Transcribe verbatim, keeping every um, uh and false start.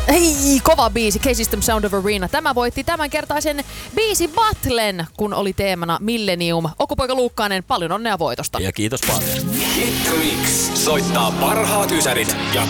Hei, kova biisi, K-System Sound of Arena. Tämä voitti tämänkertaisen biisi battlen, kun oli teemana Millennium. Okupoika Luukkanen, paljon onnea voitosta. Ja kiitos paljon. Hit Mix soittaa parhaat ysärit ja